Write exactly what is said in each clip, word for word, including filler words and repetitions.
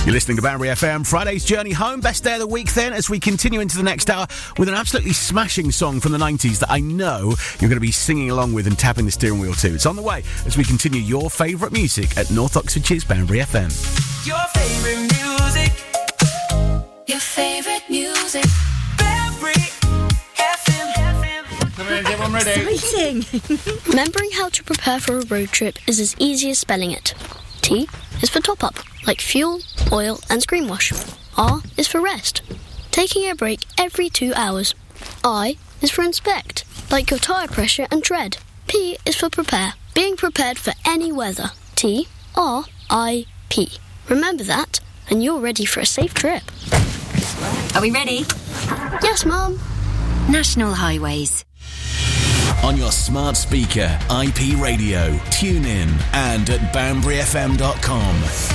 You're listening to Banbury F M, Friday's Journey Home, best day of the week then, as we continue into the next hour with an absolutely smashing song from the nineties that I know you're going to be singing along with and tapping the steering wheel to. It's on the way as we continue your favourite music at North Oxfordshire's Banbury F M. Your favourite music. Your favourite music. Banbury F M. Come in, everyone ready? Exciting! Remembering how to prepare for a road trip is as easy as spelling it. T is for top up, like fuel, oil and screen wash. R is for rest, taking a break every two hours. I is for inspect, like your tyre pressure and tread. P is for prepare, being prepared for any weather. T, R, I, P. Remember that, and you're ready for a safe trip. Are we ready? Yes, Mum. National Highways. On your smart speaker, I P radio, tune in and at banbury f m dot com.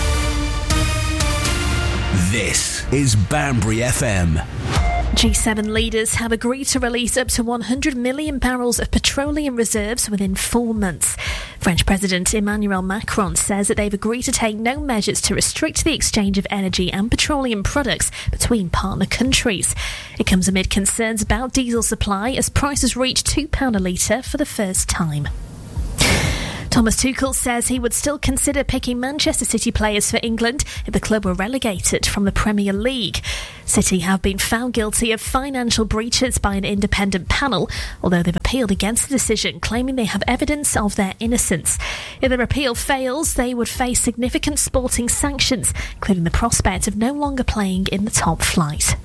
This is Banbury F M. G seven leaders have agreed to release up to one hundred million barrels of petroleum reserves within four months. French President Emmanuel Macron says that they've agreed to take no measures to restrict the exchange of energy and petroleum products between partner countries. It comes amid concerns about diesel supply as prices reach two pounds a litre for the first time. Thomas Tuchel says he would still consider picking Manchester City players for England if the club were relegated from the Premier League. City have been found guilty of financial breaches by an independent panel, although they've appealed against the decision, claiming they have evidence of their innocence. If their appeal fails, they would face significant sporting sanctions, including the prospect of no longer playing in the top flight.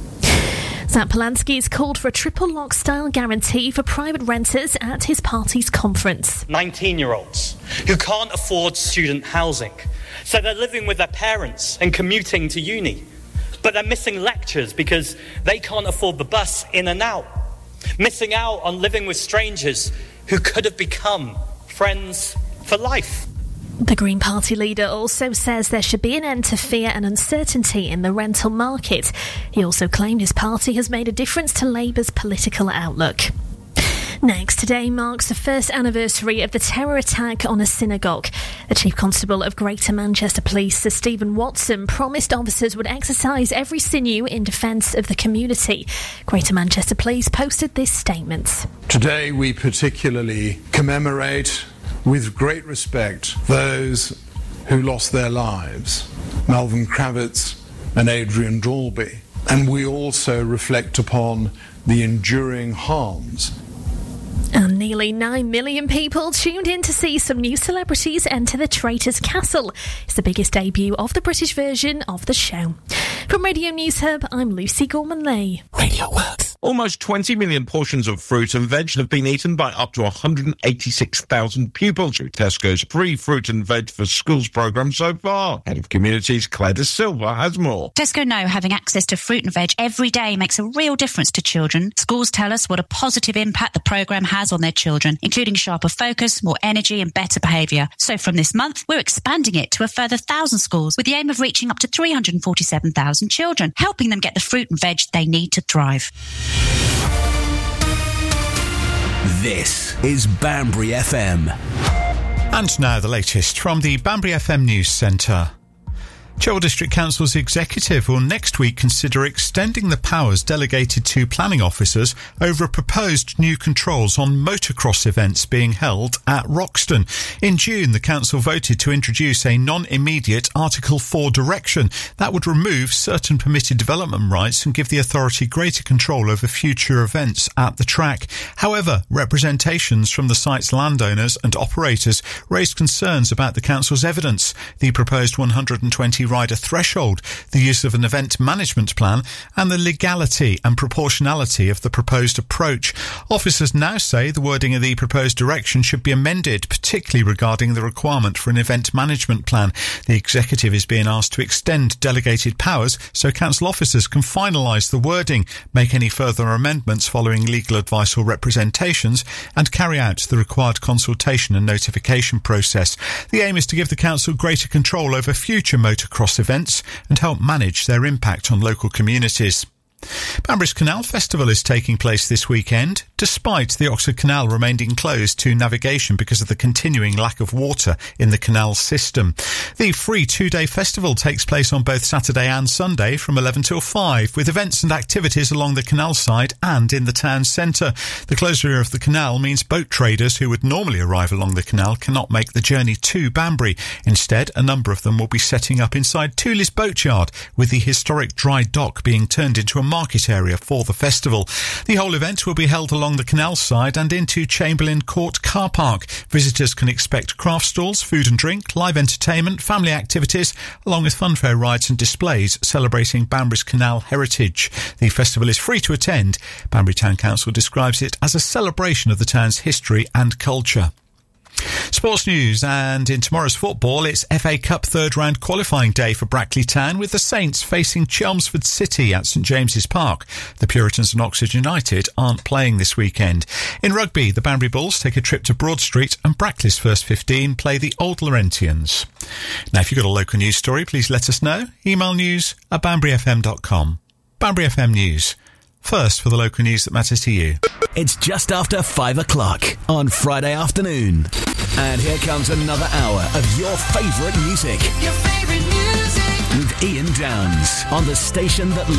Zach Polanski has called for a triple lock-style guarantee for private renters at his party's conference. nineteen-year-olds who can't afford student housing, so they're living with their parents and commuting to uni, but they're missing lectures because they can't afford the bus in and out, missing out on living with strangers who could have become friends for life. The Green Party leader also says there should be an end to fear and uncertainty in the rental market. He also claimed his party has made a difference to Labour's political outlook. Next, today marks the first anniversary of the terror attack on a synagogue. The Chief Constable of Greater Manchester Police, Sir Stephen Watson, promised officers would exercise every sinew in defence of the community. Greater Manchester Police posted this statement. Today we particularly commemorate with great respect those who lost their lives, Melvin Kravitz and Adrian Dalby. And we also reflect upon the enduring harms. And nearly nine million people tuned in to see some new celebrities enter the Traitors' Castle. It's the biggest debut of the British version of the show. From Radio News Hub, I'm Lucy Gorman-Leigh. Radio Works. Almost twenty million portions of fruit and veg have been eaten by up to one hundred eighty-six thousand pupils through Tesco's free fruit and veg for schools programme so far. Head of Communities Claire De Silva has more. Tesco know having access to fruit and veg every day makes a real difference to children. Schools tell us what a positive impact the programme has on their children, including sharper focus, more energy and better behaviour. So from this month, we're expanding it to a further one thousand schools with the aim of reaching up to three hundred forty-seven thousand children, helping them get the fruit and veg they need to thrive. This is Banbury F M. And now the latest from the Banbury F M News Centre. Chilwell District Council's executive will next week consider extending the powers delegated to planning officers over proposed new controls on motocross events being held at Roxton. In June, the council voted to introduce a non-immediate Article four direction that would remove certain permitted development rights and give the authority greater control over future events at the track. However, representations from the site's landowners and operators raised concerns about the council's evidence, the proposed one hundred twenty rider threshold, the use of an event management plan, and the legality and proportionality of the proposed approach. Officers now say the wording of the proposed direction should be amended, particularly regarding the requirement for an event management plan. The executive is being asked to extend delegated powers so council officers can finalise the wording, make any further amendments following legal advice or representations, and carry out the required consultation and notification process. The aim is to give the council greater control over future motocross events and help manage their impact on local communities. Banbury's Canal Festival is taking place this weekend. despite the Oxford Canal remaining closed to navigation because of the continuing lack of water in the canal system. The free two-day festival takes place on both Saturday and Sunday from eleven till five, with events and activities along the canal side and in the town centre. The closure of the canal means boat traders who would normally arrive along the canal cannot make the journey to Banbury. Instead, a number of them will be setting up inside Tooley's Boatyard, with the historic dry dock being turned into a market area for the festival. The whole event will be held along the canal side and into Chamberlain Court car park. Visitors can expect craft stalls, food and drink, live entertainment, family activities, along with funfair rides and displays celebrating Banbury's canal heritage. The festival is free to attend. Banbury Town Council describes it as a celebration of the town's history and culture. Sports news, and in tomorrow's football, it's F A Cup third round qualifying day for Brackley Town, with the Saints facing Chelmsford City at St James's Park. The Puritans and Oxford United aren't playing this weekend. In rugby, the Banbury Bulls take a trip to Broad Street, and Brackley's first fifteen play the Old Laurentians. Now, if you've got a local news story, please let us know. Email news at banbury f m dot com. Banbury F M News. First for the local news that matters to you. It's just after five o'clock on Friday afternoon. And here comes another hour of your favourite music. Your favourite music. With Ian Downs on the station that